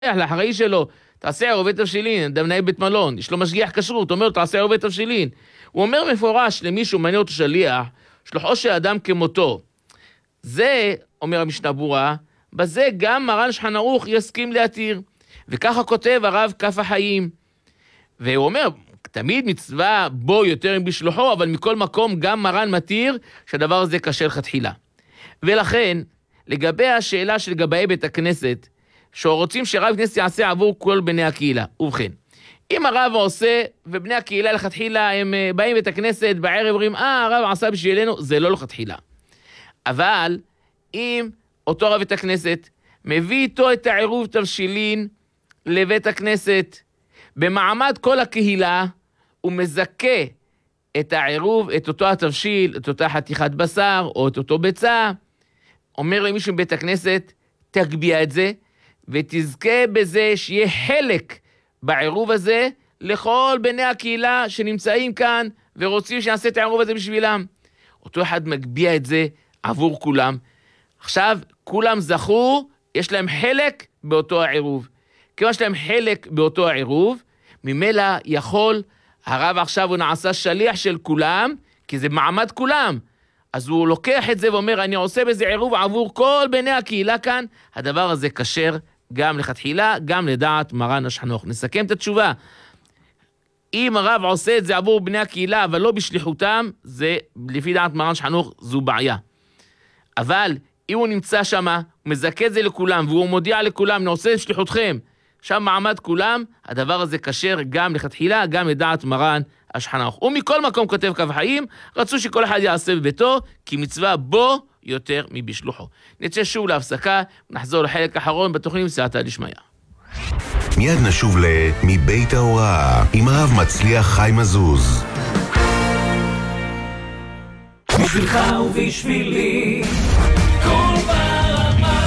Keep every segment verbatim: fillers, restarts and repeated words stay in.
לאחראי שלו, תעשה ערובי תבשילין, אדם מנהל בית מלון, יש לו משגיח כשרות, אומר לו, תעשה ערובי תבשילין. הוא אומר מפורש למישהו, מעניין אותו שליח, שלוחו של אדם כמותו. זה, אומר המשנה ברורה, בזה גם מרן שולחן ערוך יסכים להתיר. וככה כותב הרב כף החיים. והוא אומר, תמיד מצווה בו יותר בשלוחו, אבל מכל מקום גם מרן מתיר שהדבר הזה קשה לכתחילה. ולכן, לגבי השאלה של גבאי בית הכנסת, שרוצים שרב כנסת יעשה עבור כל בני הקהילה. ובכן, אם הרב עושה, ובני הקהילה לכתחילה, הם באים בית הכנסת, בערב אומרים, אה, הרב עשה בשבילנו, זה לא לכתחילה. אבל, אם אותו רב בית הכנסת, מביא איתו את העירוב תבשילין לבית הכנסת, במעמד כל הקהילה, הוא מזכה את העירוב, את אותו התבשיל, את אותה חתיכת בשר, או את אותו ביצה, אומר למישהו בבית הכנסת, תגביע את זה, ותזכה בזה שיהיה חלק בעירוב הזה, לכל בני הקהילה שנמצאים כאן, ורוצים שנעשה את העירוב הזה בשבילם. אותו אחד מגביע את זה עבור כולם. עכשיו, כולם זכו, יש להם חלק באותו העירוב. כיוון שיש להם חלק באותו העירוב, ממילא יכול, הרב עכשיו הוא נעשה שליח של כולם, כי זה מעמד כולם. אז הוא לוקח את זה ואומר, אני עושה בזה עירוב עבור כל בני הקהילה כאן, הדבר הזה כשר גם לכתחילה, גם לדעת מרן השולחן ערוך. נסכם את התשובה. אם הרב עושה את זה עבור בני הקהילה, אבל לא בשליחותם, זה, לפי דעת מרן השולחן ערוך, זו בעיה. אבל אם הוא נמצא שם, הוא מזכה את זה לכולם, והוא מודיע לכולם, אני עושה את שליחותכם, שם מעמד כולם, הדבר הזה כשר גם לכתחילה, גם לדעת מרן השולחן ערוך. ומכל מקום כותב כף החיים, רצו שכל אחד יעשה בביתו, כי מצווה בו יותר מבשלוחו. נצא שוב להפסקה, נחזור לחלק האחרון בתוכנית סייעתא דשמיא. מיד נשוב ל"מבית ההוראה" עם הרב מצליח חיים עזוז. בשבילך ובשבילי כל ברמה.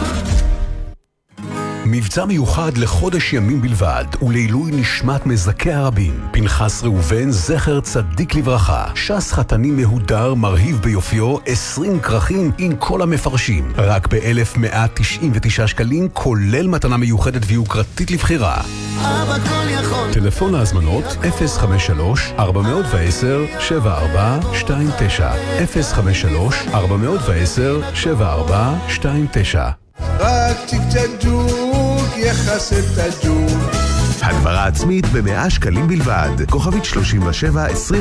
מבצע מיוחד לחודש ימים בלבד ולעילוי נשמת מזכה הרבים. פנחס ראובן זכר צדיק לברכה, ש"ס חתני מהודר מרהיב ביופיו, עשרים כרכים עם כל המפרשים, רק ב-אלף מאה תשעים ותשעה שקלים, כולל מתנה מיוחדת ויוקרתית לבחירה. אבא כל יכול. טלפון להזמנות אפס חמש שלוש ארבע עשר שבע ארבע שתיים תשע אפס חמש שלוש ארבע עשר שבע ארבע שתיים תשע. רק תקצ'ג'וק יחס את הג'וק. הדברה עצמית במאה שקלים בלבד, כוכבית שלושים ושבע עשרים